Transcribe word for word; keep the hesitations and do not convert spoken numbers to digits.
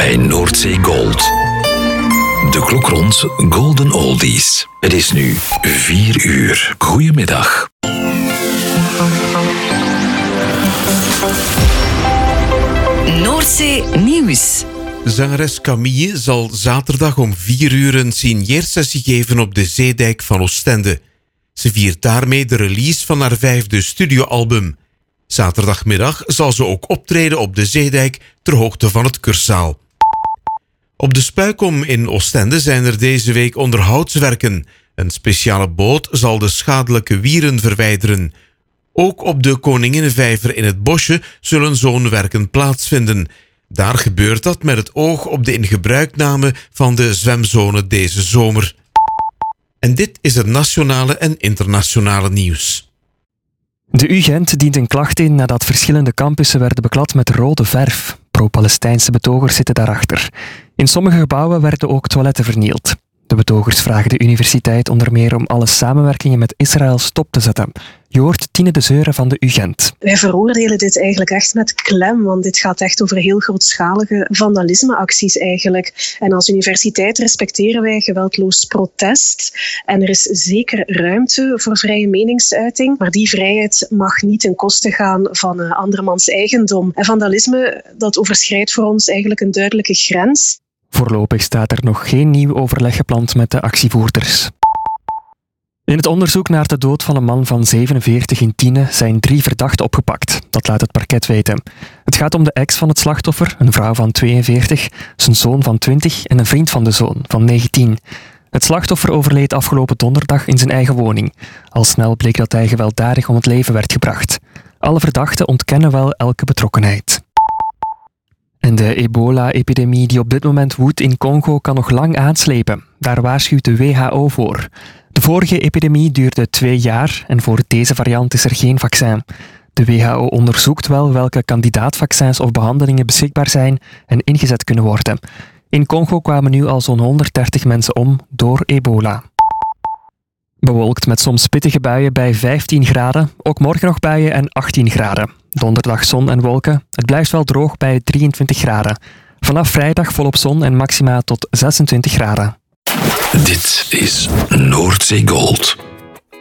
bij Noordzee Gold. De klok rond Golden Oldies. Het is nu vier uur. Goedemiddag. Noordzee Nieuws. Zangeres Camille zal zaterdag om vier uur een signeersessie geven op de Zeedijk van Oostende. Ze viert daarmee de release van haar vijfde studioalbum. Zaterdagmiddag zal ze ook optreden op de Zeedijk ter hoogte van het Kursaal. Op de Spuikom in Oostende zijn er deze week onderhoudswerken. Een speciale boot zal de schadelijke wieren verwijderen. Ook op de Koninginnenvijver in het Bosje zullen zo'n werken plaatsvinden. Daar gebeurt dat met het oog op de ingebruikname van de zwemzone deze zomer. En dit is het nationale en internationale nieuws. De U Gent dient een klacht in nadat verschillende campussen werden beklad met rode verf. Pro-Palestijnse betogers zitten daarachter. In sommige gebouwen werden ook toiletten vernield. De betogers vragen de universiteit onder meer om alle samenwerkingen met Israël stop te zetten. Je hoort Tine de Zeuren van de U Gent. Wij veroordelen dit eigenlijk echt met klem, want dit gaat echt over heel grootschalige vandalismeacties eigenlijk. En als universiteit respecteren wij geweldloos protest. En er is zeker ruimte voor vrije meningsuiting, maar die vrijheid mag niet ten koste gaan van uh, andermans eigendom. En vandalisme, dat overschrijdt voor ons eigenlijk een duidelijke grens. Voorlopig staat er nog geen nieuw overleg gepland met de actievoerders. In het onderzoek naar de dood van een man van zevenenveertig in Tiene zijn drie verdachten opgepakt. Dat laat het parket weten. Het gaat om de ex van het slachtoffer, een vrouw van tweeënveertig, zijn zoon van twintig en een vriend van de zoon van negentien. Het slachtoffer overleed afgelopen donderdag in zijn eigen woning. Al snel bleek dat hij gewelddadig om het leven werd gebracht. Alle verdachten ontkennen wel elke betrokkenheid. En de ebola-epidemie die op dit moment woedt in Congo kan nog lang aanslepen. Daar waarschuwt de W H O voor. De vorige epidemie duurde twee jaar en voor deze variant is er geen vaccin. De W H O onderzoekt wel welke kandidaatvaccins of behandelingen beschikbaar zijn en ingezet kunnen worden. In Congo kwamen nu al zo'n honderddertig mensen om door ebola. Bewolkt met soms pittige buien bij vijftien graden. Ook morgen nog buien en achttien graden. Donderdag zon en wolken. Het blijft wel droog bij drieëntwintig graden. Vanaf vrijdag volop zon en maxima tot zesentwintig graden. Dit is Noordzee Gold.